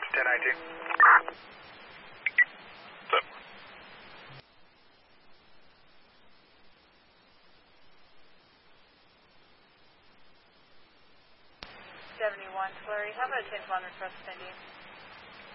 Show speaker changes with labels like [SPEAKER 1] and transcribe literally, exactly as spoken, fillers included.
[SPEAKER 1] to ten I T.
[SPEAKER 2] seventy-one, Flurry. How about ten kilometers across Indy?